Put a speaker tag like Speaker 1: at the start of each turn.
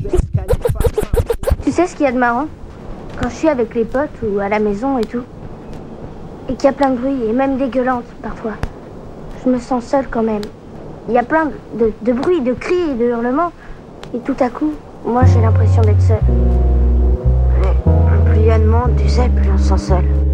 Speaker 1: Tu sais ce qu'il y a de marrant? Quand je suis avec les potes ou à la maison et tout, et qu'il y a plein de bruit, et même dégueulante parfois, je me sens seule quand même. Il y a plein de bruit, de cris et de hurlements, et tout à coup, moi j'ai l'impression d'être seule.
Speaker 2: Mais plus il y a de monde, tu sais, plus on se sent seul.